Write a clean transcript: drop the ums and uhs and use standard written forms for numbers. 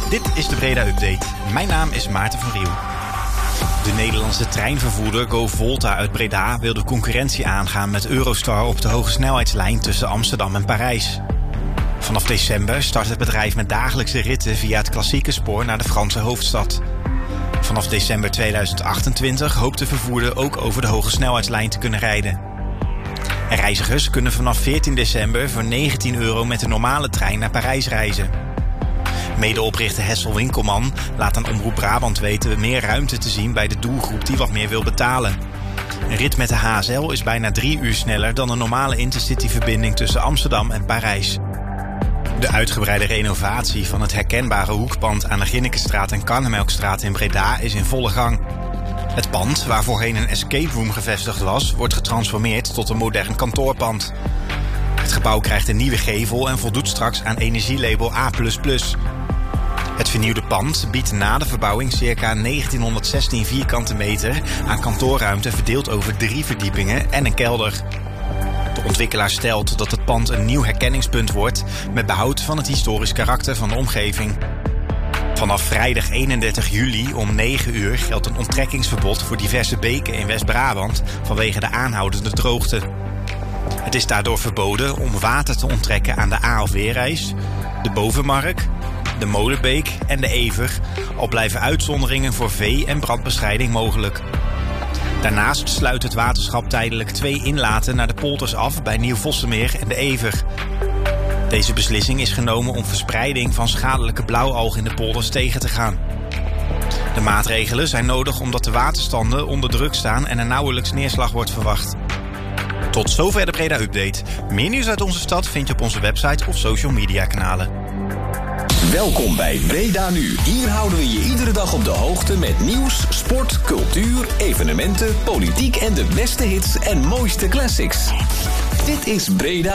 Dit is de Breda Update. Mijn naam is Maarten van Riel. De Nederlandse treinvervoerder GoVolta uit Breda wil de concurrentie aangaan met Eurostar op de hogesnelheidslijn tussen Amsterdam en Parijs. Vanaf december start het bedrijf met dagelijkse ritten via het klassieke spoor naar de Franse hoofdstad. Vanaf december 2028 hoopt de vervoerder ook over de hogesnelheidslijn te kunnen rijden. En reizigers kunnen vanaf 14 december voor €19 met de normale trein naar Parijs reizen. Medeoprichter Hessel Winkelman laat aan Omroep Brabant weten meer ruimte te zien bij de doelgroep die wat meer wil betalen. Een rit met de HSL is bijna 3 uur sneller dan een normale intercityverbinding tussen Amsterdam en Parijs. De uitgebreide renovatie van het herkenbare hoekpand aan de Ginnekenstraat en Karnemelkstraat in Breda is in volle gang. Het pand, waar voorheen een escape room gevestigd was, wordt getransformeerd tot een modern kantoorpand. Het gebouw krijgt een nieuwe gevel en voldoet straks aan energielabel A++. Het vernieuwde pand biedt na de verbouwing circa 1916 vierkante meter aan kantoorruimte verdeeld over 3 verdiepingen en een kelder. De ontwikkelaar stelt dat het pand een nieuw herkenningspunt wordt met behoud van het historisch karakter van de omgeving. Vanaf vrijdag 31 juli om 9 uur geldt een onttrekkingsverbod voor diverse beken in West-Brabant vanwege de aanhoudende droogte. Het is daardoor verboden om water te onttrekken aan de A- of Weerrijs, de Bovenmark, de Molenbeek en de Ever, al blijven uitzonderingen voor vee- en brandbestrijding mogelijk. Daarnaast sluit het waterschap tijdelijk 2 inlaten naar de polders af bij Nieuw-Vossemeer en de Ever. Deze beslissing is genomen om verspreiding van schadelijke blauwalg in de polders tegen te gaan. De maatregelen zijn nodig omdat de waterstanden onder druk staan en er nauwelijks neerslag wordt verwacht. Tot zover de Breda Update. Meer nieuws uit onze stad vind je op onze website of social media kanalen. Welkom bij Breda Nu. Hier houden we je iedere dag op de hoogte met nieuws, sport, cultuur, evenementen, politiek en de beste hits en mooiste classics. Dit is Breda